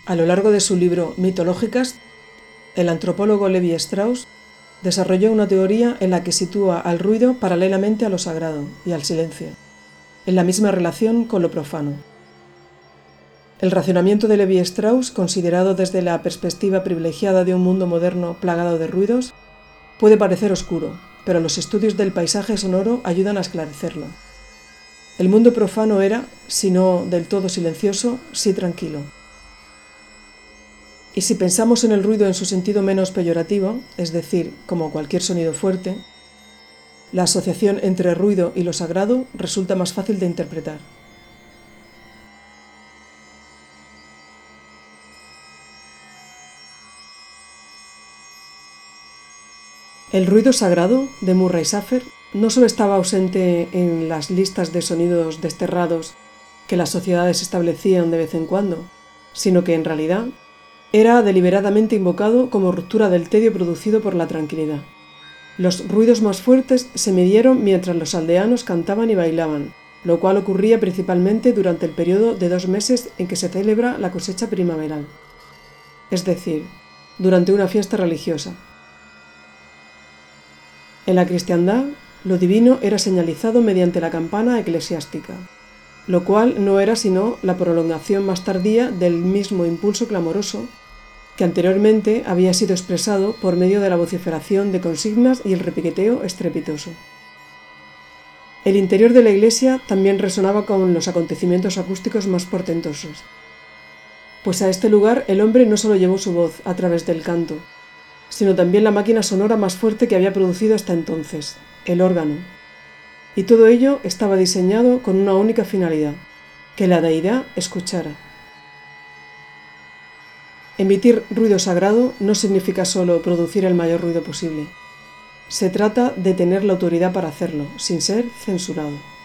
A lo largo de su libro Mitológicas, el antropólogo Levi Strauss desarrolló una teoría en la que sitúa al ruido paralelamente a lo sagrado y al silencio, en la misma relación con lo profano. El racionamiento de Levi Strauss, considerado desde la perspectiva privilegiada de un mundo moderno plagado de ruidos, puede parecer oscuro, pero los estudios del paisaje sonoro ayudan a esclarecerlo. El mundo profano era, si no del todo silencioso, sí tranquilo. Y si pensamos en el ruido en su sentido menos peyorativo, es decir, como cualquier sonido fuerte, la asociación entre ruido y lo sagrado resulta más fácil de interpretar. El ruido sagrado, de Murray Schafer, no solo estaba ausente en las listas de sonidos desterrados que las sociedades establecían de vez en cuando, sino que en realidad era deliberadamente invocado como ruptura del tedio producido por la tranquilidad. Los ruidos más fuertes se midieron mientras los aldeanos cantaban y bailaban, lo cual ocurría principalmente durante el periodo de 2 meses en que se celebra la cosecha primaveral, es decir, durante una fiesta religiosa. En la cristiandad, lo divino era señalizado mediante la campana eclesiástica, lo cual no era sino la prolongación más tardía del mismo impulso clamoroso que anteriormente había sido expresado por medio de la vociferación de consignas y el repiqueteo estrepitoso. El interior de la iglesia también resonaba con los acontecimientos acústicos más portentosos, pues a este lugar el hombre no solo llevó su voz a través del canto, sino también la máquina sonora más fuerte que había producido hasta entonces, el órgano. Y todo ello estaba diseñado con una única finalidad: que la deidad escuchara. Emitir ruido sagrado no significa solo producir el mayor ruido posible. Se trata de tener la autoridad para hacerlo, sin ser censurado.